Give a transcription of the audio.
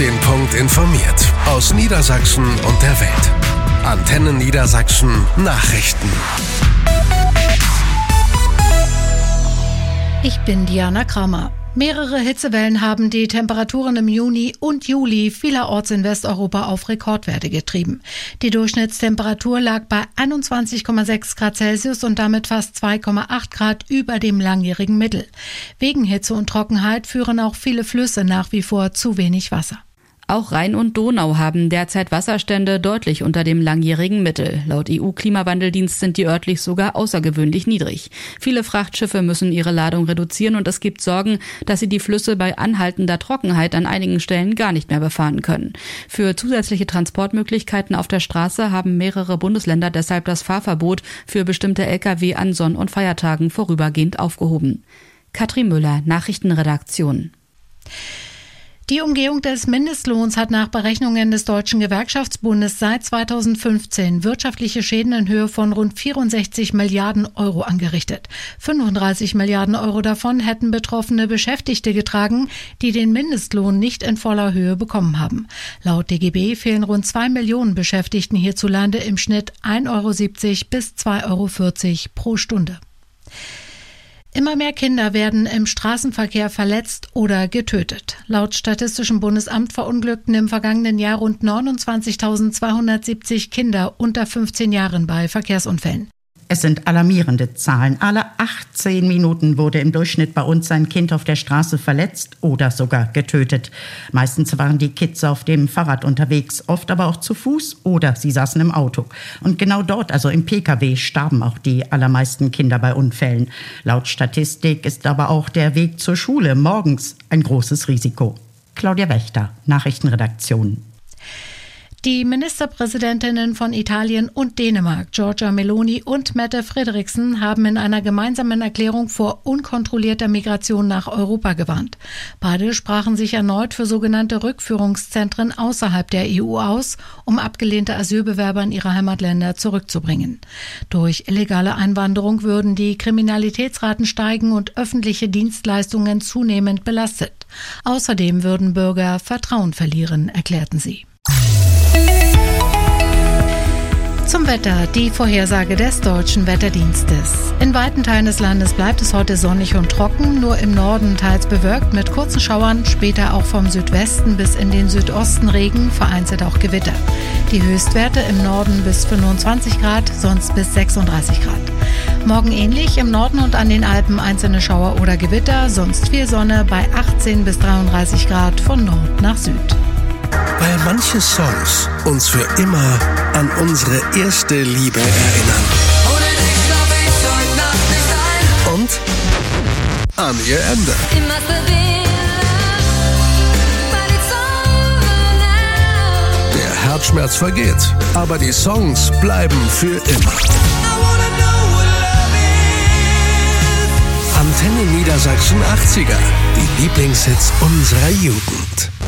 den Punkt informiert. Aus Niedersachsen und der Welt. Antenne Niedersachsen Nachrichten. Ich bin Diana Kramer. Mehrere Hitzewellen haben die Temperaturen im Juni und Juli vielerorts in Westeuropa auf Rekordwerte getrieben. Die Durchschnittstemperatur lag bei 21,6 Grad Celsius und damit fast 2,8 Grad über dem langjährigen Mittel. Wegen Hitze und Trockenheit führen auch viele Flüsse nach wie vor zu wenig Wasser. Auch Rhein und Donau haben derzeit Wasserstände deutlich unter dem langjährigen Mittel. Laut EU-Klimawandeldienst sind die örtlich sogar außergewöhnlich niedrig. Viele Frachtschiffe müssen ihre Ladung reduzieren und es gibt Sorgen, dass sie die Flüsse bei anhaltender Trockenheit an einigen Stellen gar nicht mehr befahren können. Für zusätzliche Transportmöglichkeiten auf der Straße haben mehrere Bundesländer deshalb das Fahrverbot für bestimmte Lkw an Sonn- und Feiertagen vorübergehend aufgehoben. Katrin Müller, Nachrichtenredaktion. Die Umgehung des Mindestlohns hat nach Berechnungen des Deutschen Gewerkschaftsbundes seit 2015 wirtschaftliche Schäden in Höhe von rund 64 Milliarden Euro angerichtet. 35 Milliarden Euro davon hätten betroffene Beschäftigte getragen, die den Mindestlohn nicht in voller Höhe bekommen haben. Laut DGB fehlen rund 2 Millionen Beschäftigten hierzulande im Schnitt 1,70 Euro bis 2,40 Euro pro Stunde. Immer mehr Kinder werden im Straßenverkehr verletzt oder getötet. Laut Statistischem Bundesamt verunglückten im vergangenen Jahr rund 29.270 Kinder unter 15 Jahren bei Verkehrsunfällen. Es sind alarmierende Zahlen. Alle 18 Minuten wurde im Durchschnitt bei uns ein Kind auf der Straße verletzt oder sogar getötet. Meistens waren die Kids auf dem Fahrrad unterwegs, oft aber auch zu Fuß oder sie saßen im Auto. Und genau dort, also im Pkw, starben auch die allermeisten Kinder bei Unfällen. Laut Statistik ist aber auch der Weg zur Schule morgens ein großes Risiko. Claudia Wächter, Nachrichtenredaktion. Die Ministerpräsidentinnen von Italien und Dänemark, Giorgia Meloni und Mette Frederiksen, haben in einer gemeinsamen Erklärung vor unkontrollierter Migration nach Europa gewarnt. Beide sprachen sich erneut für sogenannte Rückführungszentren außerhalb der EU aus, um abgelehnte Asylbewerber in ihre Heimatländer zurückzubringen. Durch illegale Einwanderung würden die Kriminalitätsraten steigen und öffentliche Dienstleistungen zunehmend belastet. Außerdem würden Bürger Vertrauen verlieren, erklärten sie. Zum Wetter, die Vorhersage des Deutschen Wetterdienstes. In weiten Teilen des Landes bleibt es heute sonnig und trocken, nur im Norden teils bewölkt mit kurzen Schauern, später auch vom Südwesten bis in den Südosten Regen, vereinzelt auch Gewitter. Die Höchstwerte im Norden bis 25 Grad, sonst bis 36 Grad. Morgen ähnlich, im Norden und an den Alpen einzelne Schauer oder Gewitter, sonst viel Sonne bei 18 bis 33 Grad von Nord nach Süd. Weil manche Songs uns für immer an unsere erste Liebe erinnern. Ohne dich schlaf ich heute Nacht nicht ein. Und an ihr Ende. It must have been love, but it's over now. Der Herzschmerz vergeht, aber die Songs bleiben für immer. I wanna know what love is. Antenne Niedersachsen 80er. Die Lieblingshits unserer Jugend.